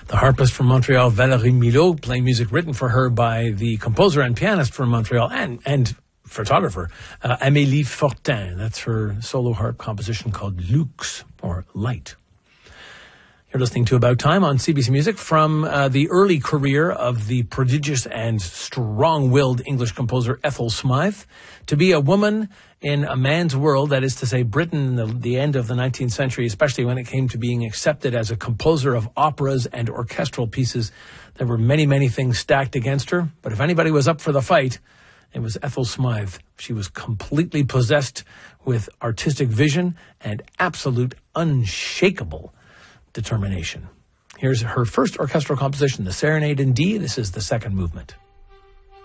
The harpist from Montreal, Valérie Milhaud, playing music written for her by the composer and pianist from Montreal and photographer, Amélie Fortin. That's her solo harp composition called Lux, or Light. You're listening to About Time on CBC Music from the early career of the prodigious and strong-willed English composer Ethel Smythe. To be a woman in a man's world, that is to say Britain in the end of the 19th century, especially when it came to being accepted as a composer of operas and orchestral pieces, there were many, many things stacked against her. But if anybody was up for the fight, it was Ethel Smythe. She was completely possessed with artistic vision and absolute unshakable determination. Here's her first orchestral composition, the Serenade in D. This is the second movement.